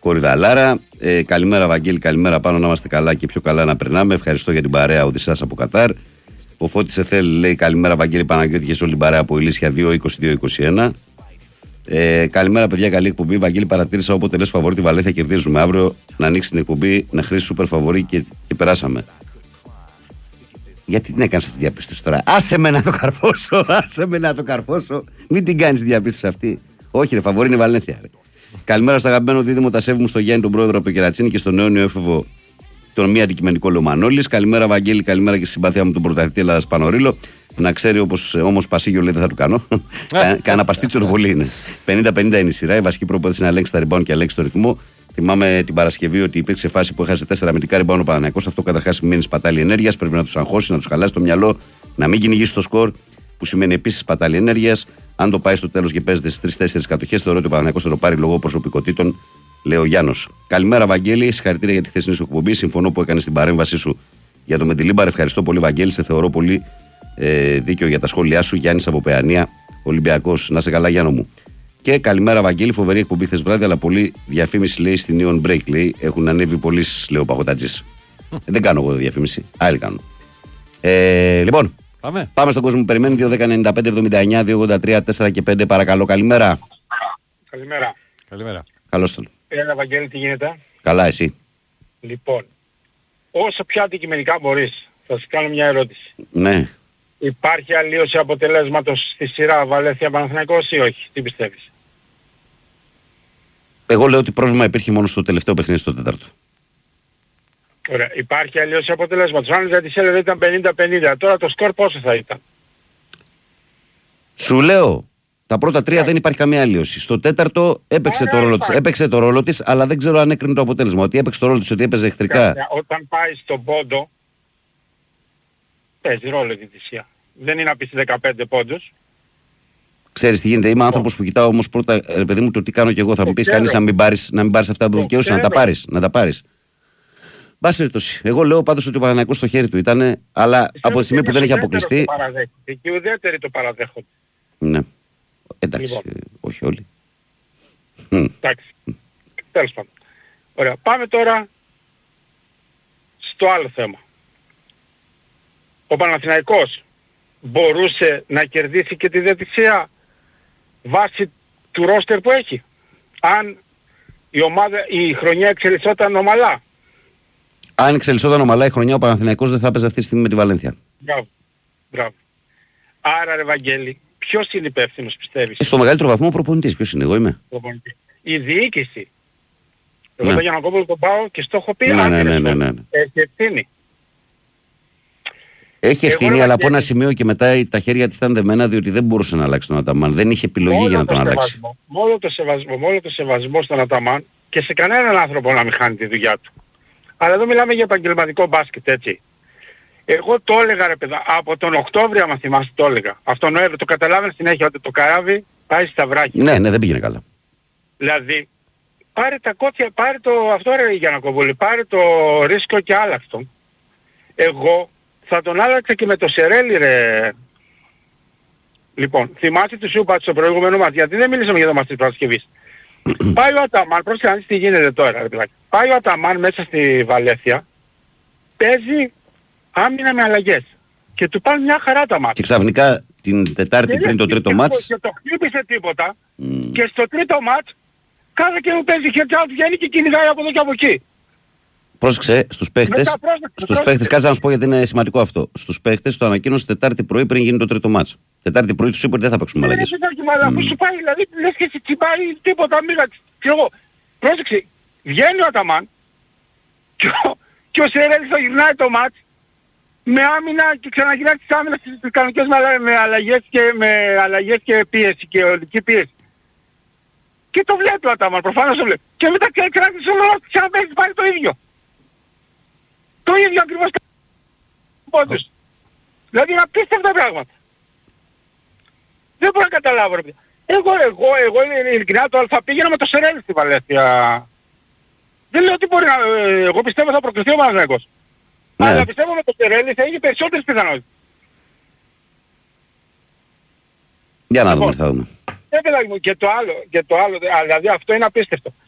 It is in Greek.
Κορυδαλάρα. Καλημέρα, Βαγγέλη, καλημέρα πάνω, να είμαστε καλά και πιο καλά να περνάμε. Ευχαριστώ για την παρέα, Οδυσσάς από Κατάρ. Ο Φώτης Εθέλ λέει καλημέρα, Βαγγέλη Παναγιώτη, και σε όλη την παρέα από Ηλίσια 2-22-21. Καλημέρα, παιδιά, καλή εκπομπή. Βαγγέλη, παρατήρησα όποτε λες φαβορί τη Βαλένθια κερδίζουμε. Αύριο να ανοίξει την εκπομπή, να χρήσει σούπερ φαβορί και περάσαμε. Γιατί την έκανες αυτή τη διαπίστωση τώρα? Άσε με να το καρφώσω, άσε με να το καρφώσω. Μην την κάνεις τη διαπίστωση αυτή. Όχι, ρε, φαβορί είναι η Βαλένθια. Ρε. Καλημέρα στο αγαπημένο δίδυμο Τασέβη μου, στο Γιάννη, τον πρόεδρο από Κερατσίνη, και στον αιώνιο έφηβο τον μη αντικειμενικό Λεωμανόλης. Καλημέρα, Βαγγέλη, καλημέρα και στη συμπαθία μου τον πρωταθλητή Ελλάδας Πανορίλο. Να ξέρει όμως Πασίγιο λέει δεν θα του κάνω. Κάνα παστίτσο πολύ είναι. 50-50 είναι η σειρά. Η βασική προπόθεση είναι να ελέγξει τα rebound και να ελέγξει το ρυθμό. Θυμάμαι την Παρασκευή ότι υπήρξε φάση που έχασε 4 αμυντικά rebound ο Παναθηναϊκός. Αυτό καταρχάς σημαίνει σπατάλη ενέργειας. Πρέπει να τους αγχώσει, να τους χαλάσει το μυαλό, να μην κυνηγήσει το σκορ, που σημαίνει επίσης σπατάλη ενέργειας. Αν το πάει στο τέλος και παίζεται στις 3-4 κατοχές, θεωρώ ότι ο Παναθηναϊκός θα το πάρει λόγω προσωπικότητων, λέει ο Γιάννος. Καλημέρα, Βαγγέλη. Συγχαρητήρια για τη χθεσινή σου εκπομπή. Συμφωνώ που έκανε την παρέμβασή σου για το Μεντιλίμπαρ. Ευχαριστώ πολύ, Βαγγέλη. Σε θεωρώ πολύ δίκιο για τα σχόλιά σου. Γιάννης από Παιανία, Ολυμπιακός. Να σε καλά, Γιάννο μου. Και καλημέρα, Βαγγέλη. Φοβερή εκπομπή χθες βράδυ, αλλά πολύ διαφήμιση λέει στην Neon Break. Λέει έχουν ανέβει πολλοί, λέει ο Παγωτατζής. Δεν κάνω εγώ διαφήμιση. Άλλοι κάνουν. Λοιπόν, πάμε στον κόσμο που περιμένει. 2-10-95-79-283-4 και 5. Παρακαλώ, καλημέρα. Καλημέρα. Καλώς τον. Έλα, Βαγγέλη, τι γίνεται? Καλά, εσύ? Λοιπόν, όσο πιο αντικειμενικά μπορείς, θα σου κάνω μια ερώτηση. Ναι. Υπάρχει αλλίωση αποτελέσματος στη σειρά Βαλένθια Παναθηναϊκός ή όχι? Τι πιστεύεις? Εγώ λέω ότι πρόβλημα υπήρχε μόνο στο τελευταίο παιχνίδι, στο τέταρτο. Ωραία. Υπάρχει αλλίωση αποτελέσματος. Αν για τη σέλεδα ήταν 50-50, τώρα το σκορ πόσο θα ήταν? Σου λέω, τα πρώτα τρία δεν υπάρχει καμία αλλίωση. Στο τέταρτο έπαιξε το ρόλο της, αλλά δεν ξέρω αν έκρινε το αποτέλεσμα. Ότι έπαιξε το ρόλο της, ότι έπαιζε εχθρικά. Όταν πάει στον πόντο, παίζει ρόλο η διαιτησία. Δεν είναι να πεις 15 πόντους. Ξέρεις τι γίνεται, είμαι άνθρωπος που κοιτάω όμως πρώτα, ρε παιδί μου, το τι κάνω κι εγώ. Θα μου πεις κανείς να μην πάρεις αυτά που δικαιούσε, να τα πάρεις. Μπας περιπτώσει. Εγώ λέω πάντως ότι ο Παναθηναϊκός στο χέρι του ήταν, αλλά από τη στιγμή που δεν έχει αποκλειστεί. Και οι ουδέτεροι το παραδέχονται. Ναι. Εντάξει, όχι όλοι. Εντάξει. Τέλος πάντων. Ωραία. Πάμε τώρα στο άλλο θέμα. Ο Παναθηναϊκός μπορούσε να κερδίσει και τη διαιτησία βάσει του ρόστερ που έχει? Αν η χρονιά εξελισσόταν ομαλά. Αν εξελισσόταν ομαλά η χρονιά, ο Παναθηναϊκός δεν θα έπαιζε αυτή τη στιγμή με τη Βαλένθια. Μπράβο. Άρα, ρε Βαγγέλη, ποιος είναι υπεύθυνος, πιστεύεις? Στο μεγαλύτερο βαθμό ο προπονητής. Ποιος είναι? Εγώ είμαι. Η διοίκηση. Εγώ τον Γιαννακόπουλο τον πάω και στο έχω πει. Ναι. Έχει ευθύνη. Έχει ευθύνη, αλλά από ένα σημείο και μετά τα χέρια της ήταν δεμένα, διότι δεν μπορούσε να αλλάξει τον Αταμάν. Δεν είχε επιλογή για να τον αλλάξει. Μόνο το σεβασμό στον Αταμάν και σε κανέναν άνθρωπο να μην χάνει τη δουλειά του. Αλλά εδώ μιλάμε για επαγγελματικό μπάσκετ, έτσι. Εγώ το έλεγα, ρε παιδά, από τον Οκτώβριο, άμα θυμάστε, το έλεγα. Αυτό Νοέμβριο το καταλάβαινε συνέχεια ότι το καράβι πάει στα βράχια. Ναι, δεν πήγαινε καλά. Δηλαδή, πάρε τα κότσια, πάρε το αυτό, ρε Γιαννακοπούλη, πάρε το ρίσκο και άλλαξτον. Εγώ θα τον άλλαξα και με το Σερέλι, ρε. Λοιπόν, θυμάστε του Σούπατ στο προηγούμενο μας, γιατί δεν μίλησαμε για το μας της Παρασκευής. Πάει ο Αταμάν, πρόσεχε να δεις τι γίνεται τώρα, ρε παιδάκι. Πάει ο Αταμάν μέσα στη Βαλένθια, παίζει άμυνα με αλλαγές. Και του πάνε μια χαρά τα μάτια. Και ξαφνικά την Τετάρτη πριν το τρίτο μάτς. Και το χτύπησε τίποτα. Και στο τρίτο μάτς, κάθε και μου παίζει χερτζάου, βγαίνει και κυνηγάει από εδώ και από εκεί. Πρόσεξε, στους παίχτες, κάτσε να σου πω γιατί είναι σημαντικό αυτό. Στους παίχτες το ανακοίνωσε Τετάρτη πρωί πριν γίνει το τρίτο μάτς. Τετάρτη πρωί τους είπε ότι δεν θα παίξουμε αλλαγές. Αφού σου πάει, δηλαδή λες και εσύ τσιμπάει τίποτα, μίγα, ξέρω. Πρόσεξε, βγαίνει ο Αταμάν και ο Σερέλης θα γυρνάει το μάτς με άμυνα και ξαναγυρνάει τις άμυνας στις κανονικές με αλλαγές και πίεση και ολική πίεση. Και το βλέπει ο Αταμάν, προφανώς το βλέπει. Και μετά ξαναξίζει ο Λόρος και ξαναπέζει πάλι το ίδιο. Το ίδιο ακριβώς πόντους. Δηλαδή είναι απίστευτα πράγματα. Δεν μπορώ να καταλάβω, ρε παιδιά. Εγώ ειλικρινά θα πήγαινα με το Σερέλη στη Βαλένθια. Δεν λέω ότι μπορεί να... Εγώ πιστεύω θα προκριθεί ο Παναθηναϊκός. Ναι. Αλλά πιστεύω με το Σερέλη θα είχε περισσότερες πιθανότητες. Για να δούμε, θα δούμε. Και το άλλο, δηλαδή αυτό είναι απίστευτο.